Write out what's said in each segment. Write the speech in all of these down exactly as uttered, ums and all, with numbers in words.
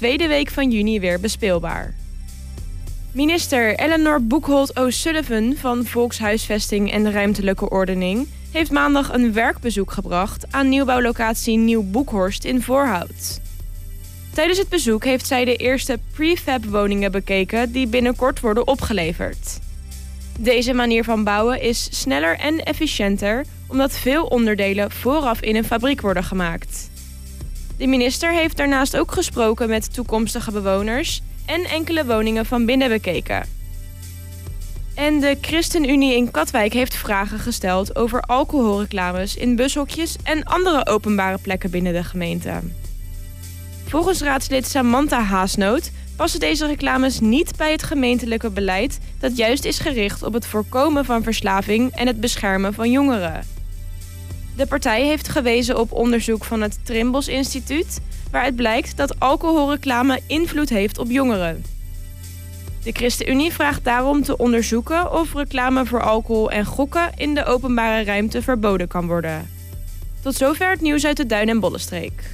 tweede week van juni weer bespeelbaar. Minister Eleanor Boekholt O'Sullivan van Volkshuisvesting en Ruimtelijke Ordening heeft maandag een werkbezoek gebracht aan nieuwbouwlocatie Nieuw Boekhorst in Voorhout. Tijdens het bezoek heeft zij de eerste prefab woningen bekeken die binnenkort worden opgeleverd. Deze manier van bouwen is sneller en efficiënter omdat veel onderdelen vooraf in een fabriek worden gemaakt. De minister heeft daarnaast ook gesproken met toekomstige bewoners en enkele woningen van binnen bekeken. En de ChristenUnie in Katwijk heeft vragen gesteld over alcoholreclames in bushokjes en andere openbare plekken binnen de gemeente. Volgens raadslid Samantha Haasnoot passen deze reclames niet bij het gemeentelijke beleid dat juist is gericht op het voorkomen van verslaving en het beschermen van jongeren. De partij heeft gewezen op onderzoek van het Trimbos Instituut, waaruit blijkt dat alcoholreclame invloed heeft op jongeren. De ChristenUnie vraagt daarom te onderzoeken of reclame voor alcohol en gokken in de openbare ruimte verboden kan worden. Tot zover het nieuws uit de Duin- en Bollenstreek.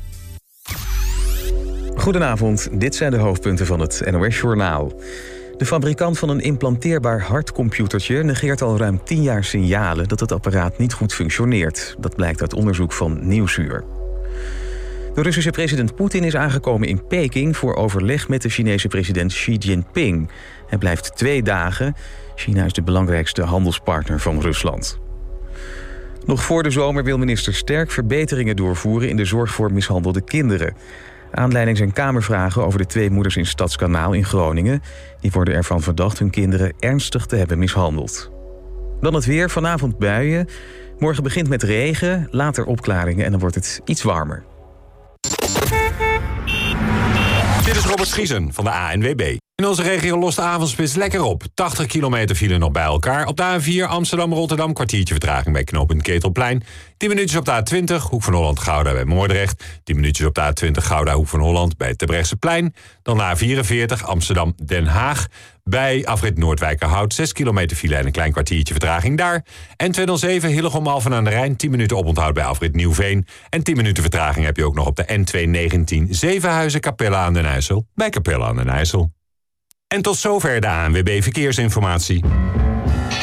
Goedenavond, dit zijn de hoofdpunten van het N O S-journaal. De fabrikant van een implanteerbaar hartcomputertje negeert al ruim tien jaar signalen dat het apparaat niet goed functioneert. Dat blijkt uit onderzoek van Nieuwsuur. De Russische president Poetin is aangekomen in Peking voor overleg met de Chinese president Xi Jinping. Hij blijft twee dagen. China is de belangrijkste handelspartner van Rusland. Nog voor de zomer wil minister Sterk verbeteringen doorvoeren in de zorg voor mishandelde kinderen. Aanleiding zijn kamervragen over de twee moeders in Stadskanaal in Groningen. Die worden ervan verdacht hun kinderen ernstig te hebben mishandeld. Dan het weer, vanavond buien. Morgen begint met regen, later opklaringen en dan wordt het iets warmer. Dit is Robert Schiesen van de A N W B. In onze regio lost de avondspits lekker op. tachtig kilometer file nog bij elkaar. Op de A N vier Amsterdam-Rotterdam kwartiertje vertraging bij knooppunt Ketelplein. tien minuutjes op de A twintig, Hoek van Holland-Gouda bij Moordrecht. tien minuutjes op de A twintig Gouda, Hoek van Holland bij Terbrechtseplein. Dan de A vierenveertig Amsterdam-Den Haag. Bij afrit Noordwijkerhout zes kilometer file en een klein kwartiertje vertraging daar. En tweehonderdzeven Hillegom-Alphen aan de Rijn, tien minuten oponthoud bij afrit Nieuwveen. En tien minuten vertraging heb je ook nog op de N tweehonderdnegentien Zevenhuizen-Capelle aan den IJssel bij Capelle aan den IJssel. En tot zover de A N W B Verkeersinformatie.